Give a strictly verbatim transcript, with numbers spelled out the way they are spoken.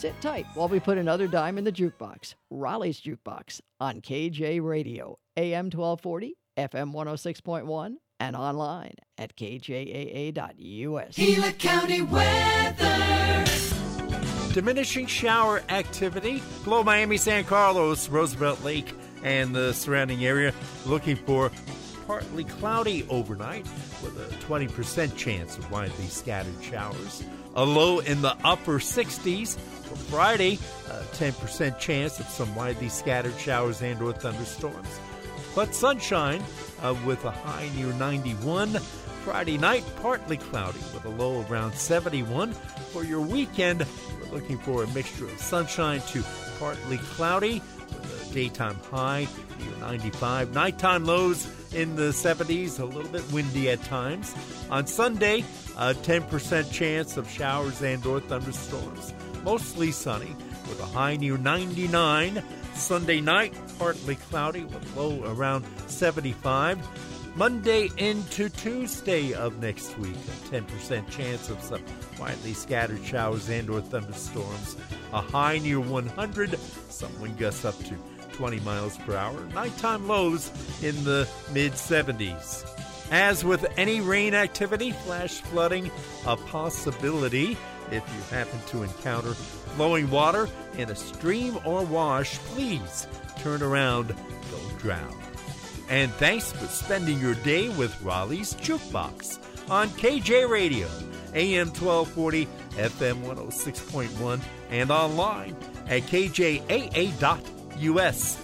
Sit tight while we put another dime in the jukebox. Raleigh's Jukebox on K J Radio, A M twelve forty, F M one oh six point one, and online at K J A A dot U S. Gila County weather. Diminishing shower activity below Miami, San Carlos, Roosevelt Lake, and the surrounding area. Looking for partly cloudy overnight with a twenty percent chance of widely scattered showers. A low in the upper sixties. For Friday, a ten percent chance of some widely scattered showers and or thunderstorms. But sunshine uh, with a high near ninety-one. Friday night, partly cloudy with a low around seventy-one. For your weekend, we're looking for a mixture of sunshine to partly cloudy with a daytime high near ninety-five. Nighttime lows in the seventies, a little bit windy at times. On Sunday, a ten percent chance of showers and or thunderstorms. Mostly sunny with a high near ninety-nine. Sunday night, partly cloudy with low around seventy-five. Monday into Tuesday of next week, a ten percent chance of some widely scattered showers and or thunderstorms. A high near one hundred, some wind gusts up to twenty miles per hour. Nighttime lows in the mid seventies. As with any rain activity, flash flooding a possibility. If you happen to encounter flowing water in a stream or wash, please turn around, don't drown. And thanks for spending your day with Raleigh's Jukebox on K J Radio, A M twelve forty, F M one oh six point one, and online at K J A A dot U S.